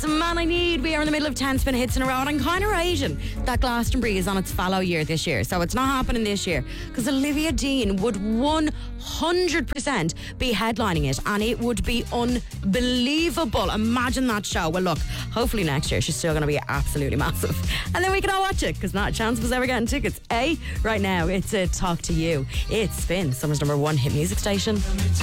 The Man I Need. We are in the middle of 10 spin hits in a row, and I'm kind of raging that Glastonbury is on its fallow year this year, so it's not happening this year because Olivia Dean would 100% be headlining it, and it would be unbelievable. Imagine that show. Well, look, hopefully next year she's still going to be absolutely massive, and then we can all watch it because not a chance of us ever getting tickets. Right now it's a Talk to You. It's Spin, Summer's #1 hit music station.